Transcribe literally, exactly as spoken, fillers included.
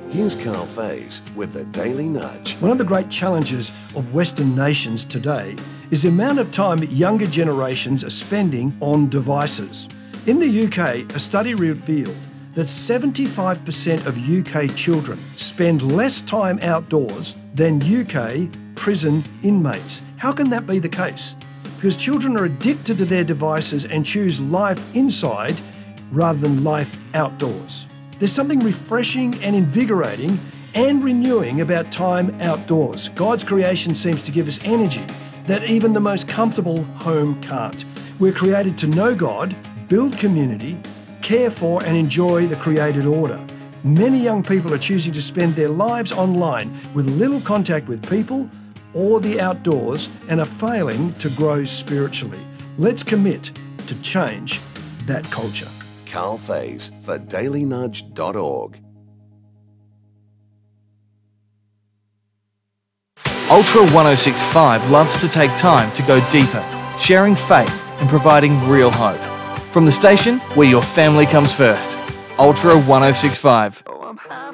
Here's Carl Faze with the Daily Nudge. One of the great challenges of Western nations today is the amount of time younger generations are spending on devices. In the U K, a study revealed that seventy-five percent of U K children spend less time outdoors than U K prison inmates. How can that be the case? Because children are addicted to their devices and choose life inside rather than life outdoors. There's something refreshing and invigorating and renewing about time outdoors. God's creation seems to give us energy that even the most comfortable home can't. We're created to know God, build community, care for and enjoy the created order. Many young people are choosing to spend their lives online with little contact with people or the outdoors and are failing to grow spiritually. Let's commit to change that culture. Carl Faze for daily nudge dot org. Ultra one oh six point five loves to take time to go deeper, sharing faith and providing real hope. From the station where your family comes first, Ultra one oh six point five.